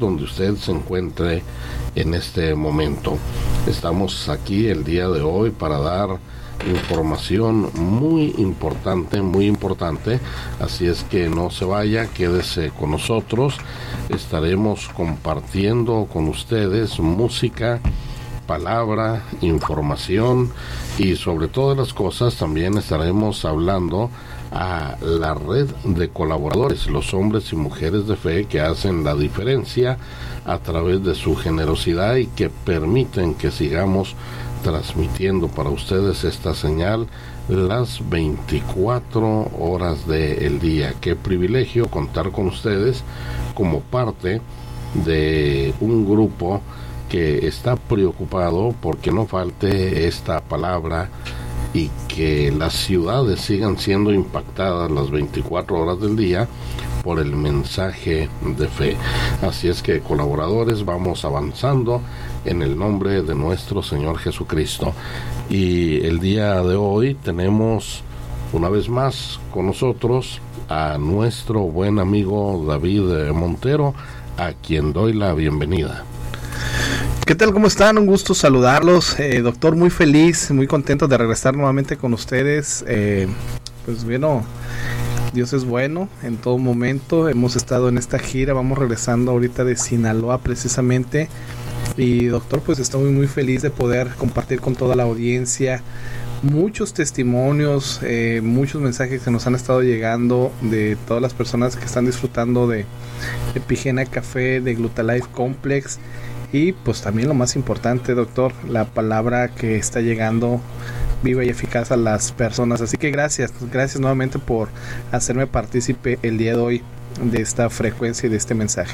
donde usted se encuentre en este momento. Estamos aquí el día de hoy para dar información muy importante, así es que no se vaya, quédese con nosotros. Estaremos compartiendo con ustedes música, palabra, información y sobre todas las cosas también estaremos hablando a la red de colaboradores, los hombres y mujeres de fe que hacen la diferencia a través de su generosidad y que permiten que sigamos transmitiendo para ustedes esta señal las 24 horas del día. Qué privilegio contar con ustedes como parte de un grupo que está preocupado porque no falte esta palabra y que las ciudades sigan siendo impactadas las 24 horas del día por el mensaje de fe. Así es que, colaboradores, vamos avanzando en el nombre de nuestro Señor Jesucristo. Y el día de hoy tenemos una vez más con nosotros a nuestro buen amigo David Montero, a quien doy la bienvenida. ¿Qué tal? ¿Cómo están? Un gusto saludarlos, doctor, muy feliz, muy contento de regresar nuevamente con ustedes. Pues bueno, Dios es bueno en todo momento. Hemos estado en esta gira, vamos regresando ahorita de Sinaloa precisamente. Y doctor, pues estoy muy feliz de poder compartir con toda la audiencia muchos testimonios, muchos mensajes que nos han estado llegando de todas las personas que están disfrutando de Epigenia Café, de Glutalife Complex. Y pues también lo más importante, doctor, la palabra que está llegando viva y eficaz a las personas. Así que gracias nuevamente por hacerme partícipe el día de hoy de esta frecuencia y de este mensaje.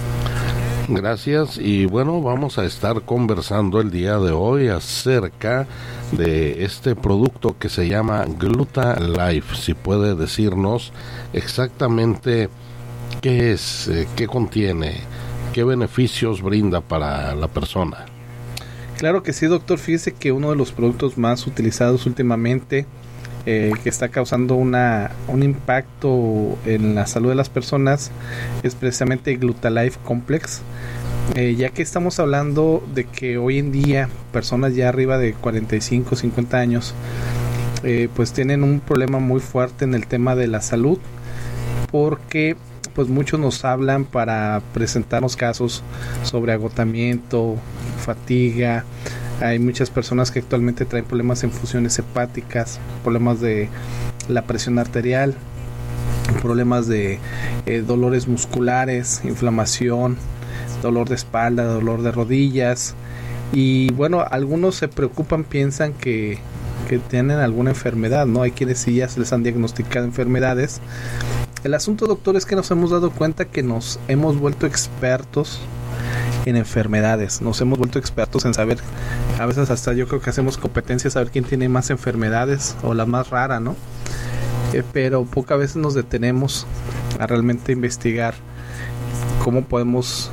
Gracias, y bueno, vamos a estar conversando el día de hoy acerca de este producto que se llama Glutalife. Si puede decirnos exactamente qué es, qué contiene, qué beneficios brinda para la persona. Claro que sí, doctor. Fíjese que uno de los productos más utilizados últimamente, que está causando un impacto en la salud de las personas, es precisamente Glutalife Complex, ya que estamos hablando de que hoy en día personas ya arriba de 45, 50 años pues tienen un problema muy fuerte en el tema de la salud, porque pues muchos nos hablan para presentarnos casos sobre agotamiento, fatiga. Hay muchas personas que actualmente traen problemas en funciones hepáticas, problemas de la presión arterial, problemas de dolores musculares, inflamación, dolor de espalda, dolor de rodillas. Y bueno, algunos se preocupan, piensan que tienen alguna enfermedad, ¿no? Hay quienes sí ya se les han diagnosticado enfermedades. El asunto, doctor, es que nos hemos dado cuenta que nos hemos vuelto expertos en enfermedades, nos hemos vuelto expertos en saber, a veces hasta yo creo que hacemos competencia, saber quién tiene más enfermedades o la más rara, ¿no? Pero pocas veces nos detenemos a realmente investigar cómo podemos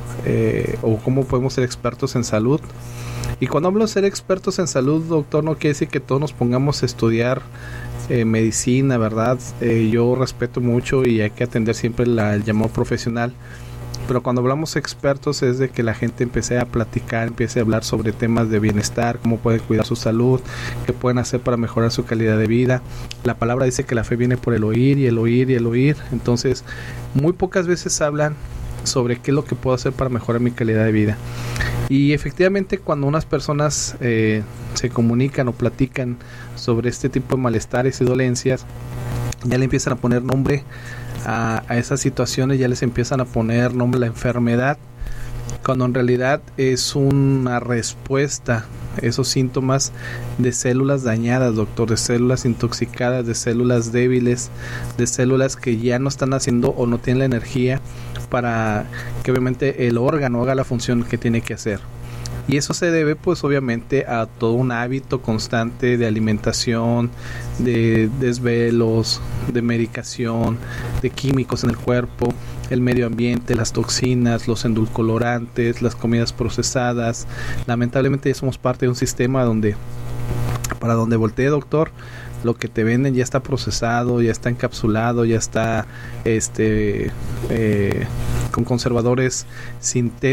ser expertos en salud. Y cuando hablo de ser expertos en salud, doctor, no quiere decir que todos nos pongamos a estudiar medicina, ¿verdad? Yo respeto mucho y hay que atender siempre el llamado profesional, pero cuando hablamos expertos es de que la gente empiece a platicar, empiece a hablar sobre temas de bienestar, cómo pueden cuidar su salud, qué pueden hacer para mejorar su calidad de vida. La palabra dice que la fe viene por el oír y el oír y el oír, entonces muy pocas veces hablan sobre qué es lo que puedo hacer para mejorar mi calidad de vida. Y efectivamente, cuando unas personas se comunican o platican sobre este tipo de malestares y dolencias, ya le empiezan a poner nombre a esas situaciones, ya les empiezan a poner nombre a la enfermedad, cuando en realidad es una respuesta, esos síntomas de células dañadas, doctor, de células intoxicadas, de células débiles, de células que ya no están haciendo o no tienen la energía para que obviamente el órgano haga la función que tiene que hacer. Y eso se debe pues obviamente a todo un hábito constante de alimentación, de desvelos, de medicación, de químicos en el cuerpo, el medio ambiente, las toxinas, los endulcorantes, las comidas procesadas. Lamentablemente ya somos parte de un sistema donde, para donde voltee, doctor, lo que te venden ya está procesado, ya está encapsulado, ya está con conservadores sintéticos